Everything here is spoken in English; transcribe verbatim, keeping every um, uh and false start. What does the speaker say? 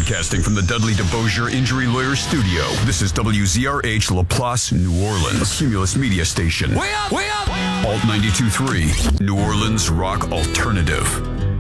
Broadcasting from the Dudley DeBosier Injury Lawyer Studio, this is W Z R H LaPlace, New Orleans, Cumulus Media Station. Way up! Way up! Alt ninety-two point three, New Orleans Rock Alternative.